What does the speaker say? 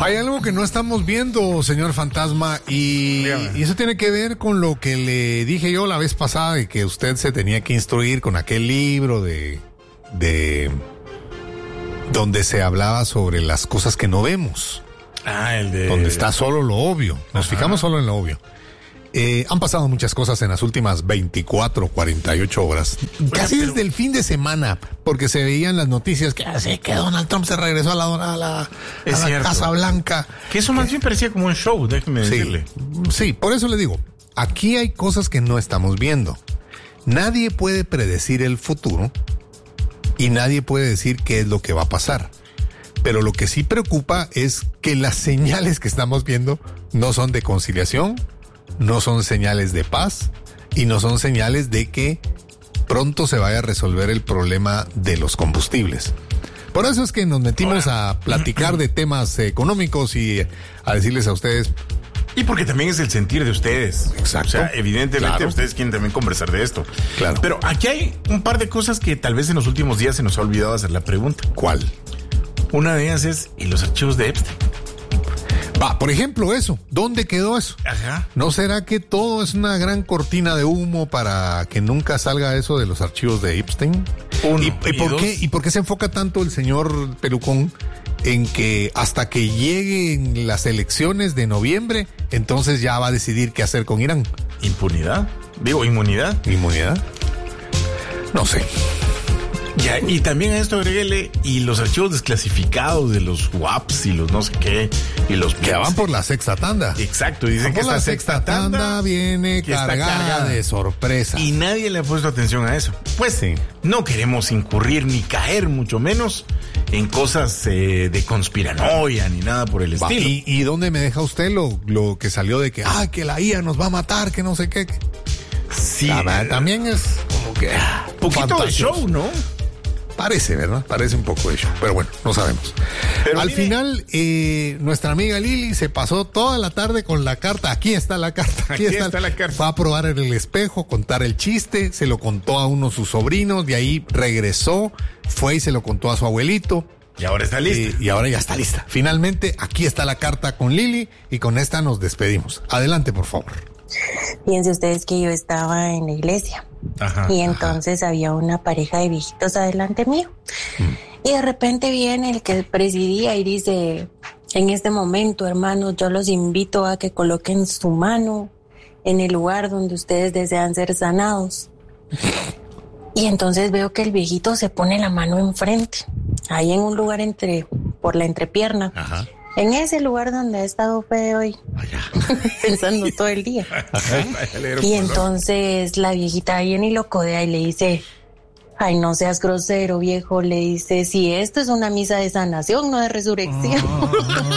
Hay algo que no estamos viendo, señor Fantasma, y eso tiene que ver con lo que le dije yo la vez pasada, de que usted se tenía que instruir con aquel libro de donde se hablaba sobre las cosas que no vemos. El de... Donde está solo lo obvio. Nos fijamos solo en lo obvio. Han pasado muchas cosas en las últimas 24, 48 horas. Casi desde el fin de semana, porque se veían las noticias que Donald Trump se regresó a la Casa Blanca. Que eso más bien parecía como un show, déjeme decirle. Sí, por eso le digo, aquí hay cosas que no estamos viendo. Nadie puede predecir el futuro y nadie puede decir qué es lo que va a pasar. Pero lo que sí preocupa es que las señales que estamos viendo no son de conciliación, no son señales de paz y no son señales de que pronto se vaya a resolver el problema de los combustibles. Por eso es que nos metimos a platicar de temas económicos y a decirles a ustedes. Y porque también es el sentir de ustedes. Exacto. O sea, evidentemente ustedes quieren también conversar de esto. Claro. Pero aquí hay un par de cosas que tal vez en los últimos días se nos ha olvidado hacer la pregunta. ¿Cuál? Una de ellas es, ¿y los archivos de Epstein? Por ejemplo, eso. ¿Dónde quedó eso? Ajá. ¿No será que todo es una gran cortina de humo para que nunca salga eso de los archivos de Epstein? ¿Y por qué se enfoca tanto el señor Pelucón en que hasta que lleguen las elecciones de noviembre, entonces ya va a decidir qué hacer con Irán? ¿Impunidad? Digo, ¿inmunidad? ¿Inmunidad? No sé. Ya, y también a esto agréguele, y los archivos desclasificados de los WAPs y los no sé qué, y los que van por la sexta tanda. Exacto, dicen que la sexta tanda viene cargada de sorpresa. Y nadie le ha puesto atención a eso. Pues sí, no queremos incurrir ni caer, mucho menos en cosas de conspiranoia ni nada por el estilo. ¿Y dónde me deja usted lo que salió de que la IA nos va a matar, que no sé qué? Sí. También es como que poquito de show, ¿no? Parece, ¿verdad? Parece un poco de show, pero bueno, no sabemos. Pero al final, nuestra amiga Lili se pasó toda la tarde con la carta. Aquí está la carta. Aquí está la carta. Fue a probar en el espejo, contar el chiste, se lo contó a uno de sus sobrinos, de ahí regresó, fue y se lo contó a su abuelito. Y ahora está lista. Y ahora ya está lista. Finalmente, aquí está la carta con Lili y con esta nos despedimos. Adelante, por favor. Fíjense ustedes que yo estaba en la iglesia. Y entonces había una pareja de viejitos adelante mío. Y de repente viene el que presidía y dice: en este momento, hermanos, yo los invito a que coloquen su mano en el lugar donde ustedes desean ser sanados. Y entonces veo que el viejito se pone la mano enfrente, ahí en un lugar por la entrepierna. En ese lugar donde ha estado Fede hoy, pensando todo el día. Y entonces la viejita viene y lo codea y le dice: ay, no seas grosero, viejo. Le dice: si esto es una misa de sanación, no de resurrección.